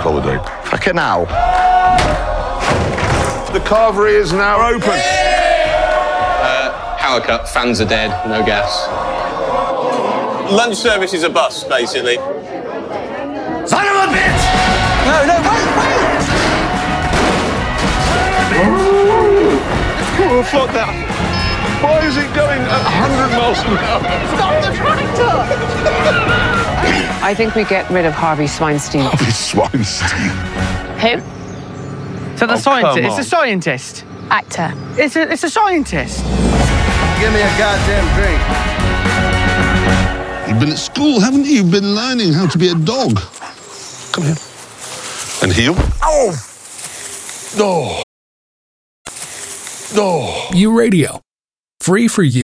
holiday. Fucking hell. The carvery is now open. Power cut, fans are dead, no gas. Lunch service is a bust, basically. Son of a bitch! No, wait! Oh, fuck that. Why is it going at 100 miles an hour? Stop the tractor! I think we get rid of Harvey Sweinstein. Harvey Sweinstein. Who? So the scientist. It's come a scientist. Actor. It's a scientist. Give me a goddamn drink. You've been at school, haven't you? You've been learning how to be a dog. Come here. And heel. Oh! Oh. Oh. U Radio. Free for you.